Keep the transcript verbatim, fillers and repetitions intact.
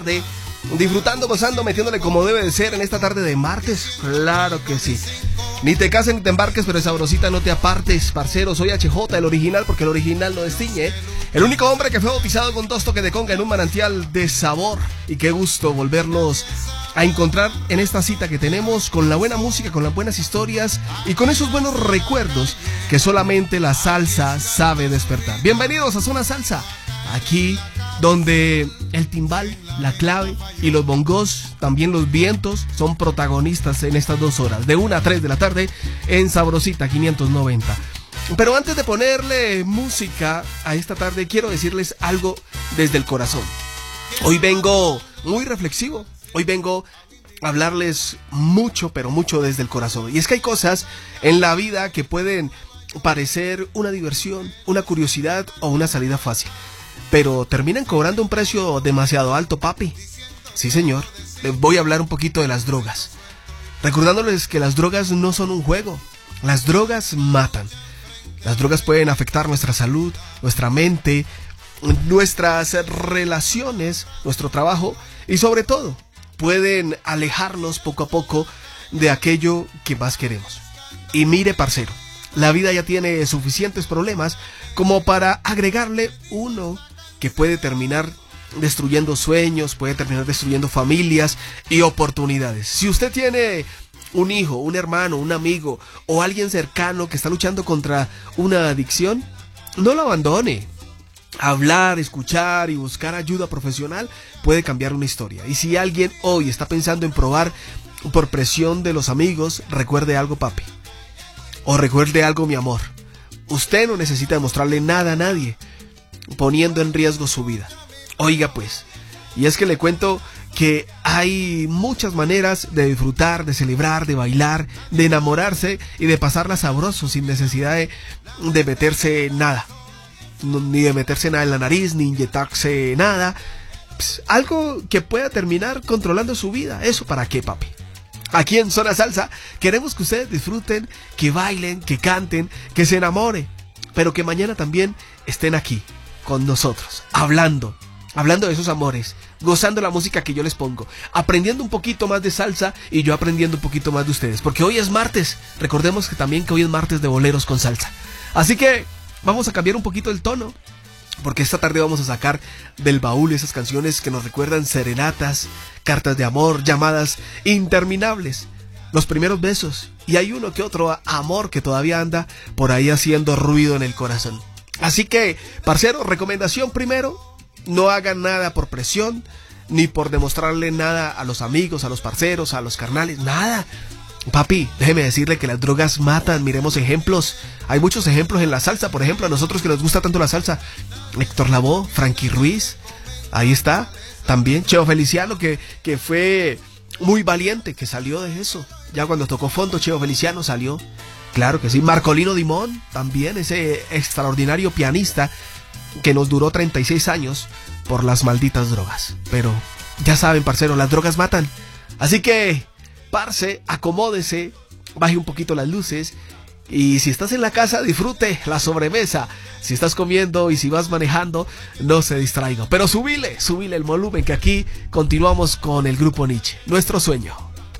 tarde, disfrutando, gozando, metiéndole como debe de ser en esta tarde de martes. Claro que sí. Ni te cases ni te embarques, pero de sabrosita no te apartes, parcero. Soy H J, el original, porque el original no destiñe. El único hombre que fue bautizado con dos toques de conga en un manantial de sabor. Y qué gusto volvernos a encontrar en esta cita que tenemos, con la buena música, con las buenas historias y con esos buenos recuerdos que solamente la salsa sabe despertar. Bienvenidos a Zona Salsa, aquí donde el timbal, la clave y los bongos, también los vientos, son protagonistas en estas dos horas, de una a tres de la tarde, en Sabrosita quinientos noventa. Pero antes de ponerle música a esta tarde, quiero decirles algo desde el corazón. Hoy vengo muy reflexivo, hoy vengo a hablarles mucho, pero mucho desde el corazón. Y es que hay cosas en la vida que pueden parecer una diversión, una curiosidad o una salida fácil, pero terminan cobrando un precio demasiado alto, papi. Sí, señor. Les voy a hablar un poquito de las drogas, recordándoles que las drogas no son un juego. Las drogas matan. Las drogas pueden afectar nuestra salud, nuestra mente, nuestras relaciones, nuestro trabajo y sobre todo pueden alejarnos poco a poco de aquello que más queremos. Y mire, parcero, la vida ya tiene suficientes problemas como para agregarle uno que puede terminar destruyendo sueños, puede terminar destruyendo familias y oportunidades. Si usted tiene un hijo, un hermano, un amigo o alguien cercano que está luchando contra una adicción, no lo abandone. Hablar, escuchar y buscar ayuda profesional puede cambiar una historia. Y si alguien hoy está pensando en probar por presión de los amigos, recuerde algo, papi. O recuerde algo, mi amor. Usted no necesita demostrarle nada a nadie, poniendo en riesgo su vida. Oiga pues, y es que le cuento que hay muchas maneras de disfrutar, de celebrar, de bailar, de enamorarse y de pasarla sabroso sin necesidad de, de meterse nada. No, ni de meterse nada en la nariz, ni inyectarse nada. Pues, algo que pueda terminar controlando su vida. ¿Eso para qué, papi? Aquí en Zona Salsa queremos que ustedes disfruten, que bailen, que canten, que se enamoren, pero que mañana también estén aquí con nosotros, hablando, hablando de esos amores, gozando la música que yo les pongo, aprendiendo un poquito más de salsa y yo aprendiendo un poquito más de ustedes, porque hoy es martes. Recordemos que también que hoy es martes de boleros con salsa. Así que vamos a cambiar un poquito el tono, porque esta tarde vamos a sacar del baúl esas canciones que nos recuerdan serenatas, cartas de amor, llamadas interminables, los primeros besos, y hay uno que otro amor que todavía anda por ahí haciendo ruido en el corazón. Así que, parcero, recomendación primero, no hagan nada por presión, ni por demostrarle nada a los amigos, a los parceros, a los carnales, nada. Papi, déjeme decirle que las drogas matan. Miremos ejemplos. Hay muchos ejemplos en la salsa. Por ejemplo, a nosotros que nos gusta tanto la salsa, Héctor Lavoe, Frankie Ruiz, ahí está. También Cheo Feliciano, que, que fue muy valiente, que salió de eso. Ya cuando tocó fondo, Cheo Feliciano salió. Claro que sí. Marcolino Dimón, también ese extraordinario pianista que nos duró treinta y seis años por las malditas drogas. Pero ya saben, parcero, las drogas matan. Así que parce, acomódese, baje un poquito las luces y si estás en la casa, disfrute la sobremesa. Si estás comiendo y si vas manejando, no se distraiga. Pero subile, subile el volumen, que aquí continuamos con el grupo Nietzsche, nuestro sueño.